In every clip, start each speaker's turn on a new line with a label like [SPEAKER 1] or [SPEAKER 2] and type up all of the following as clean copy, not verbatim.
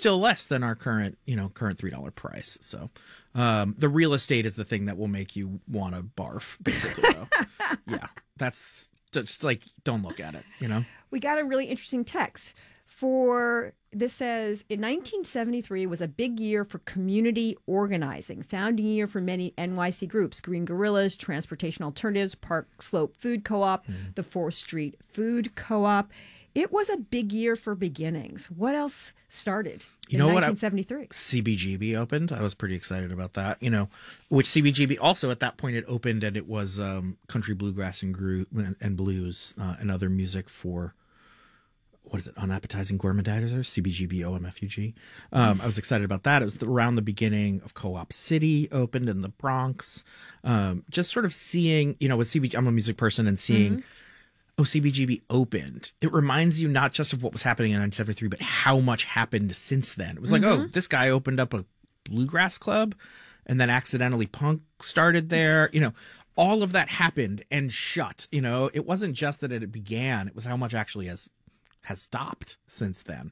[SPEAKER 1] still less than our current $3 price. So the real estate is the thing that will make you want to barf, basically. Though. Yeah, that's just like, don't look at it.
[SPEAKER 2] We got a really interesting text. This says, in 1973 was a big year for community organizing, founding year for many NYC groups, Green Guerrillas, Transportation Alternatives, Park Slope Food Co-op, the 4th Street Food Co-op. It was a big year for beginnings. What else started in 1973?
[SPEAKER 1] CBGB opened. I was pretty excited about that. Which CBGB also at that point it opened, and it was country bluegrass and blues and other music for, what is it, unappetizing gourmetizers, CBGB OMFUG. I was excited about that. It was around the beginning of Co-op City opened in the Bronx. Just sort of seeing, with CBGB, I'm a music person, and seeing, CBGB opened. It reminds you not just of what was happening in 1973, but how much happened since then. It was like, this guy opened up a bluegrass club, and then accidentally punk started there. All of that happened and shut. It wasn't just that it began. It was how much actually has stopped since then.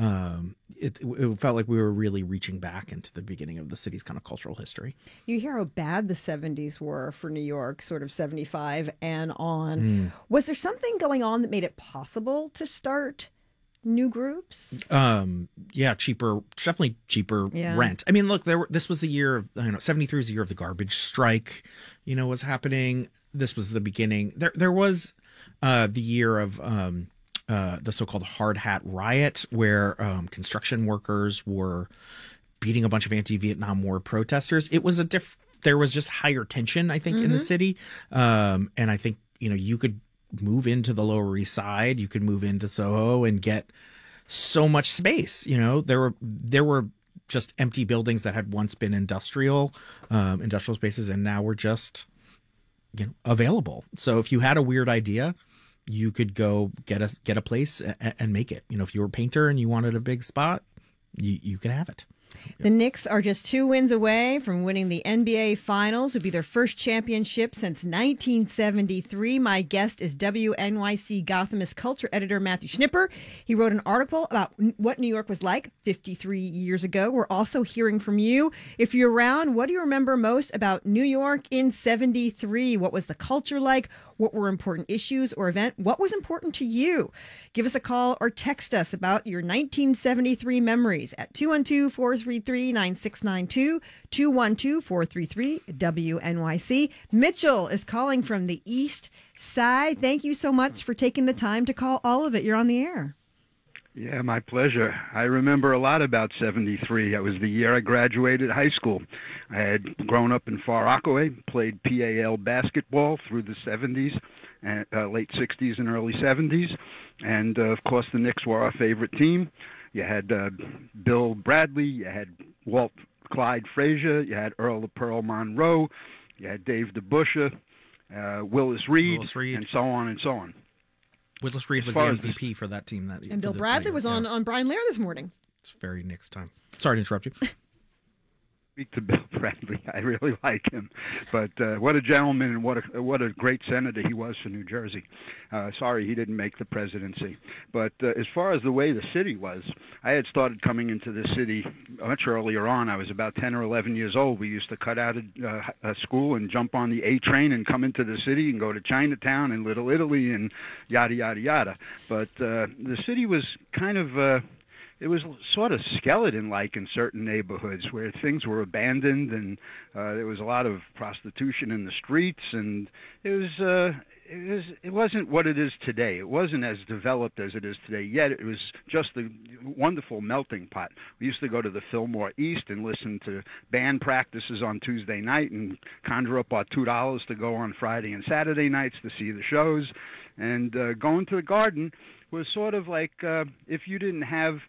[SPEAKER 1] It felt like we were really reaching back into the beginning of the city's kind of cultural history.
[SPEAKER 2] You hear how bad the 70s were for New York, sort of 75 and on. Was there something going on that made it possible to start new groups? Definitely cheaper rent. I mean, look, this was the year of, 73 was the year of the garbage strike, was happening. This was the beginning. There was the year of the so-called Hard Hat Riot, where construction workers were beating a bunch of anti-Vietnam War protesters. It was there was just higher tension, I think, in the city. And I think, you could move into the Lower East Side, you could move into Soho and get so much space. There were just empty buildings that had once been industrial spaces, and now were just, available. So if you had a weird idea, you could go get a place and make it. If you were a painter and you wanted a big spot, you can have it. The Knicks are just 2 wins away from winning the NBA Finals. It would be their first championship since 1973. My guest is WNYC Gothamist culture editor Matthew Schnipper. He wrote an article about what New York was like 53 years ago. We're also hearing from you. If you're around, what do you remember most about New York in 73? What was the culture like? What were important issues or event? What was important to you? Give us a call or text us about your 1973 memories at 212-433-9692, 212-433-WNYC. Mitchell is calling from the East Side. Thank you so much for taking the time to call all of it. You're on the air.
[SPEAKER 3] Yeah, my pleasure. I remember a lot about 73. That was the year I graduated high school. I had grown up in Far Rockaway, played PAL basketball through the 70s, and late 60s and early 70s. And, of course, the Knicks were our favorite team. You had Bill Bradley, you had Walt Clyde Frazier, you had Earl of Pearl Monroe, you had Dave DeBusschere, Willis Reed, and so on and so on.
[SPEAKER 1] Willis Reed was the MVP for that team.
[SPEAKER 2] And Bill Bradley was on Brian Lair this morning.
[SPEAKER 1] It's very Knicks time. Sorry to interrupt you.
[SPEAKER 3] Speak to Bill Bradley. I really like him. But what a gentleman, and what a great senator he was for New Jersey. Sorry he didn't make the presidency. But as far as the way the city was, I had started coming into the city much earlier on. I was about 10 or 11 years old. We used to cut out a school and jump on the A train and come into the city and go to Chinatown and Little Italy and yada, yada, yada. But the city was kind of... it was sort of skeleton-like in certain neighborhoods where things were abandoned, and there was a lot of prostitution in the streets, and it wasn't what it is today. It wasn't as developed as it is today, yet it was just a wonderful melting pot. We used to go to the Fillmore East and listen to band practices on Tuesday night and conjure up our $2 to go on Friday and Saturday nights to see the shows. And going to the Garden was sort of like if you didn't have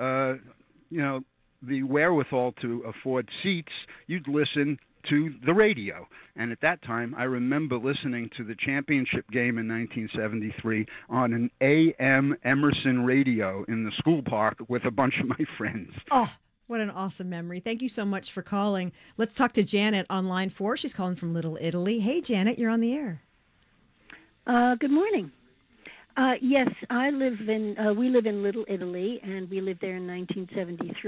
[SPEAKER 3] the wherewithal to afford seats, you'd listen to the radio. And at that time, I remember listening to the championship game in 1973 on an AM Emerson radio in the school park with a bunch of my friends.
[SPEAKER 2] Oh, what an awesome memory. Thank you so much for calling. Let's talk to Janet on line 4. She's calling from Little Italy. Hey, Janet, you're on the air.
[SPEAKER 4] Good morning. Yes, we live in Little Italy, and we lived there in 1973.